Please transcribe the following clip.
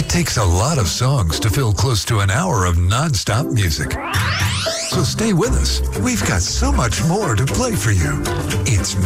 It takes a lot of songs to fill close to an hour of non-stop music. So stay with us. We've got so much more to play for you. It's